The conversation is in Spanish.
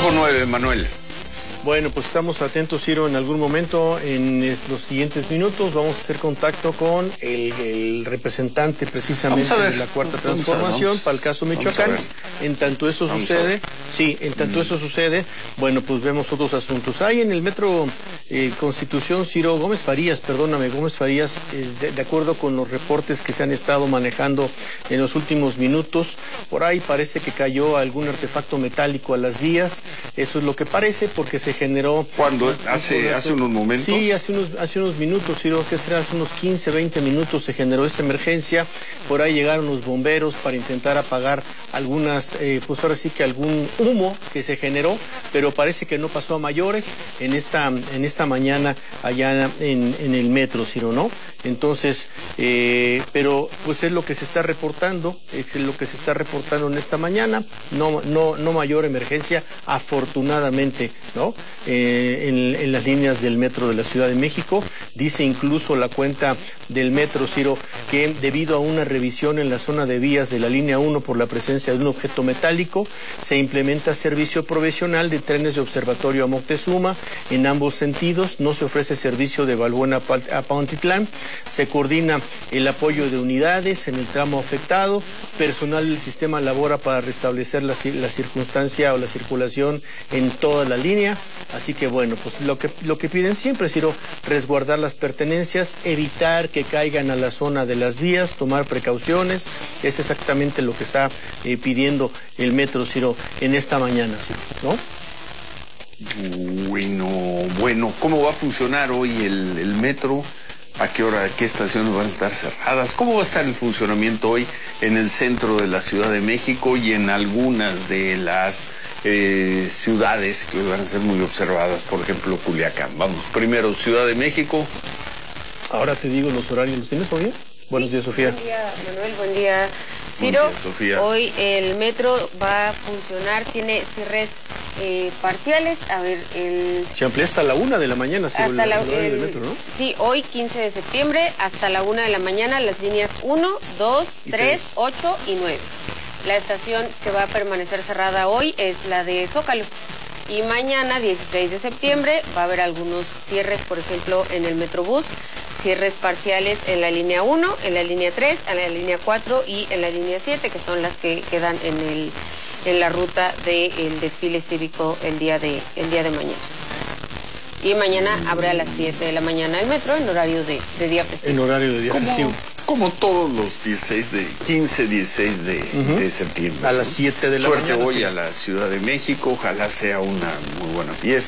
Tiempo 9, Manuel. Bueno, pues estamos atentos, Ciro, en algún momento, en los siguientes minutos, vamos a hacer contacto con el representante precisamente de la Cuarta Transformación para el caso Michoacán. En tanto eso sucede, bueno, pues vemos otros asuntos. Hay en el Metro Constitución, Ciro, Gómez Farías, de acuerdo con los reportes que se han estado manejando en los últimos minutos, por ahí parece que cayó algún artefacto metálico a las vías. Eso es lo que parece, porque se generó... ¿Cuándo? ¿Hace unos momentos? Sí, hace unos minutos, Ciro, que será hace unos 15, 20 minutos se generó esta emergencia. Por ahí llegaron los bomberos para intentar apagar algunas, pues ahora sí que algún humo que se generó, pero parece que no pasó a mayores en esta mañana allá en el metro, Ciro, ¿no? Entonces, pero pues es lo que se está reportando, en esta mañana, no mayor emergencia, afortunadamente, ¿no? En las líneas del metro de la Ciudad de México. Dice incluso la cuenta del metro, Ciro, que debido a una revisión en la zona de vías de la línea 1 por la presencia de un objeto metálico, se implementa servicio provisional de trenes de Observatorio a Moctezuma en ambos sentidos. No se ofrece servicio de Balbuena a Pantitlán. Se coordina el apoyo de unidades en el tramo afectado. Personal del sistema labora para restablecer la circunstancia o la circulación en toda la línea. Así que bueno, pues lo que piden siempre, Ciro, resguardar las pertenencias, evitar que caigan a la zona de las vías, tomar precauciones. Es exactamente lo que está pidiendo el metro, Ciro, en esta mañana, Ciro, ¿no? Bueno, ¿cómo va a funcionar hoy el metro? ¿A qué hora, qué estaciones van a estar cerradas? ¿Cómo va a estar el funcionamiento hoy en el centro de la Ciudad de México y en algunas de las ciudades que hoy van a ser muy observadas? Por ejemplo, Culiacán. Vamos, primero Ciudad de México. Ahora te digo los horarios. ¿Los tienes, Sofía? Buenos días, Sofía. Buen día, Manuel. Buen día, Ciro. Buen día, Sofía. Hoy el metro va a funcionar, tiene cierres parciales. A ver, se amplía hasta la 1 de la mañana, hasta el metro, ¿no? Sí, hoy 15 de septiembre hasta la 1 de la mañana las líneas 1, 2, 3, 8 y 9. La estación que va a permanecer cerrada hoy es la de Zócalo. Y mañana, 16 de septiembre, va a haber algunos cierres, por ejemplo, en el Metrobús, cierres parciales en la línea 1, en la línea 3, en la línea 4 y en la línea 7, que son las que quedan en la ruta del desfile cívico el día de mañana. Y mañana abre a las 7 de la mañana el metro en horario de día festivo. En horario de día festivo. Como todos los 15, 16 de septiembre. A las 7 de la mañana. Suerte hoy a la Ciudad de México, ojalá sea una muy buena fiesta.